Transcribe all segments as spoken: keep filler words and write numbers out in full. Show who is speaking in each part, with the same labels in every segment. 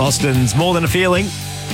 Speaker 1: Austin's More Than a Feeling.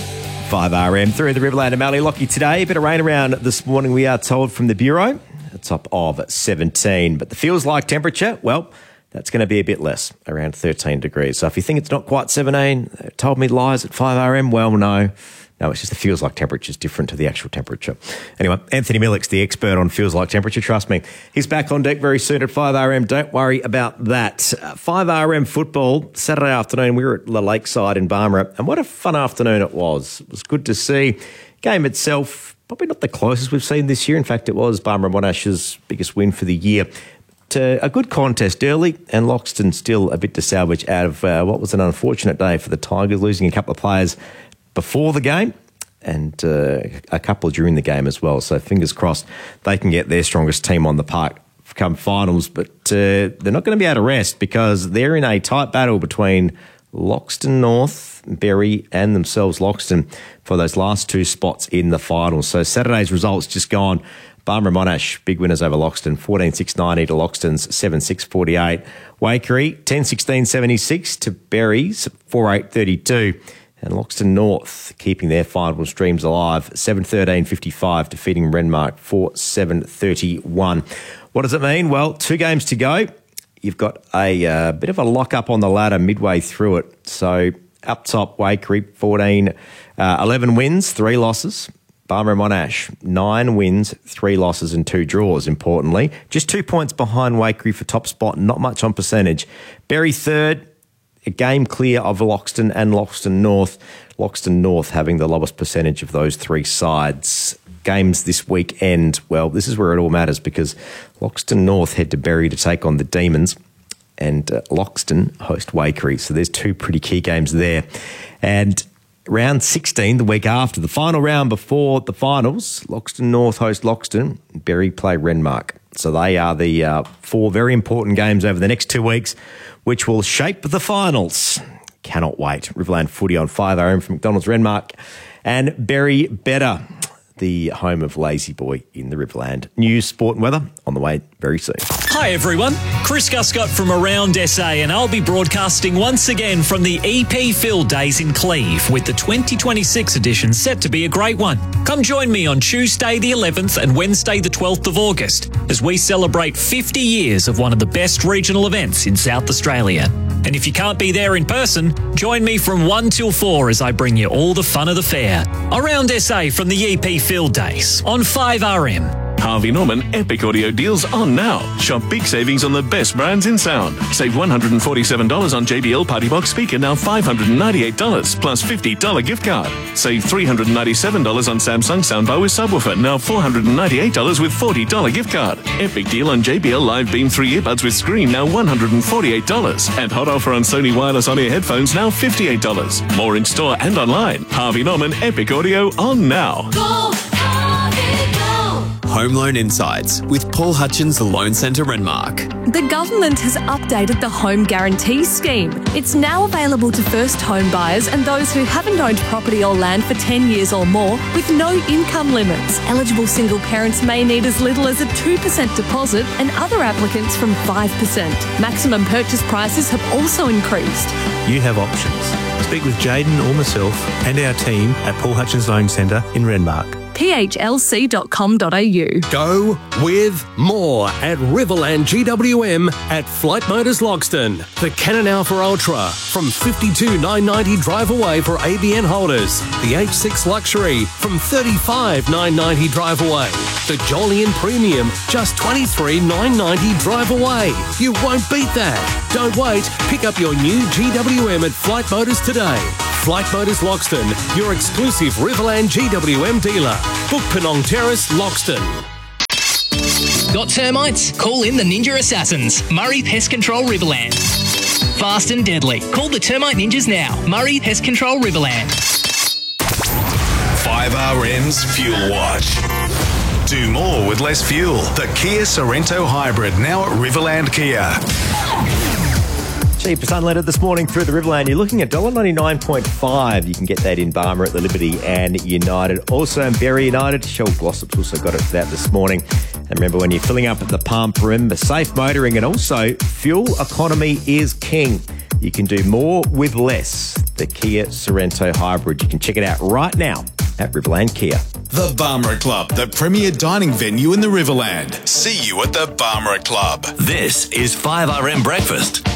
Speaker 1: five R M through the Riverland and Mallee Lockie today. A bit of rain around this morning, we are told from the Bureau. A top of seventeen. But the feels like temperature, well, that's going to be a bit less, around thirteen degrees. So if you think it's not quite seventeen, told me lies at five R M, well, no. No, it's just the feels like temperature is different to the actual temperature. Anyway, Anthony Millick's the expert on feels like temperature. Trust me, he's back on deck very soon at five R M. Don't worry about that. Uh, five R M football, Saturday afternoon, we were at the Lakeside in Barmera, and what a fun afternoon it was. It was good to see. Game itself, probably not the closest we've seen this year. In fact, it was Barmera Monash's biggest win for the year. To a good contest early, and Loxton still a bit to salvage out of uh, what was an unfortunate day for the Tigers, losing a couple of players before the game and uh, a couple during the game as well. So fingers crossed they can get their strongest team on the park come finals. But uh, they're not going to be able to rest because they're in a tight battle between Loxton North, Berry and themselves Loxton for those last two spots in the finals. So Saturday's results just gone. Barmera Monash, big winners over Loxton, fourteen six ninety to Loxton's seven six forty-eight. Waikerie, ten sixteen seventy-six to Berry's four eight thirty-two. And Loxton North keeping their final streams alive, seven thirteen fifty-five, defeating Renmark four seven thirty-one. What does it mean? Well, two games to go. You've got a uh, bit of a lock-up on the ladder midway through it. So up top, Waikerie, fourteen, uh, eleven wins, three losses. Barmera Monash, nine wins, three losses and two draws, importantly. Just two points behind Waikerie for top spot, not much on percentage. Berry third, a game clear of Loxton and Loxton North. Loxton North having the lowest percentage of those three sides. Games this weekend, well, this is where it all matters because Loxton North head to Berry to take on the Demons and uh, Loxton host Waikerie. So there's two pretty key games there. And round sixteen, the week after, the final round before the finals, Loxton North host Loxton, Berry play Renmark. So they are the uh, four very important games over the next two weeks, which will shape the finals. Cannot wait. Riverland footy on five R M from McDonald's Renmark. And Berry Better, the home of Lazy Boy in the Riverland. News, sport and weather on the way very soon.
Speaker 2: Hi everyone, Chris Guscott from Around S A, and I'll be broadcasting once again from the E P Field Days in Cleve with the twenty twenty-six edition set to be a great one. Come join me on Tuesday the eleventh and Wednesday the twelfth of August as we celebrate fifty years of one of the best regional events in South Australia. And if you can't be there in person, join me from one till four as I bring you all the fun of the fair. Around S A from the E P Field Days on five R M.
Speaker 3: Harvey Norman Epic Audio deals on now. Shop big savings on the best brands in sound. Save one hundred forty-seven dollars on J B L Party Box speaker, now five hundred ninety-eight dollars plus fifty dollars gift card. Save three hundred ninety-seven dollars on Samsung soundbar with subwoofer, now four hundred ninety-eight dollars with forty dollars gift card. Epic deal on J B L Live Beam three earbuds with screen, now one hundred forty-eight dollars. And hot offer on Sony wireless on-ear headphones, now fifty-eight dollars. More in store and online. Harvey Norman Epic Audio on now.
Speaker 4: Go, Harvey, go.
Speaker 5: Home Loan Insights with Paul Hutchins Loan Centre Renmark.
Speaker 6: The government has updated the Home Guarantee Scheme. It's now available to first home buyers and those who haven't owned property or land for ten years or more with no income limits. Eligible single parents may need as little as a two percent deposit and other applicants from five percent. Maximum purchase prices have also increased.
Speaker 7: You have options. Speak with Jaden or myself and our team at Paul Hutchins Loan Centre in Renmark.
Speaker 6: p h l c dot com dot a u.
Speaker 8: Go with more at Riverland G W M at Flight Motors Loxton. The Canon Alpha Ultra from fifty-two nine ninety drive away for A B N holders. The H six Luxury from thirty-five nine ninety drive away. The Jolyon Premium just twenty-three nine ninety drive away. You won't beat that. Don't wait. Pick up your new G W M at Flight Motors today. Flight Motors Loxton, your exclusive Riverland G W M dealer. Book Penong Terrace, Loxton.
Speaker 9: Got termites? Call in the Ninja Assassins. Murray Pest Control Riverland. Fast and deadly. Call the Termite Ninjas now. Murray Pest Control Riverland.
Speaker 3: five R M's Fuel Watch. Do more with less fuel. The Kia Sorento Hybrid, now at Riverland Kia.
Speaker 1: Cheapest unleaded this morning through the Riverland. You're looking at one dollar ninety-nine point five. You can get that in Barmera at the Liberty and United. Also in Berry United. Shell Glossop's also got it for that this morning. And remember, when you're filling up at the pump, remember safe motoring and also fuel economy is king. You can do more with less. the Kia Sorrento Hybrid. You can check it out right now at Riverland Kia.
Speaker 10: The Barmera Club, the premier dining venue in the Riverland. See you at the Barmera Club.
Speaker 11: This is five R M Breakfast.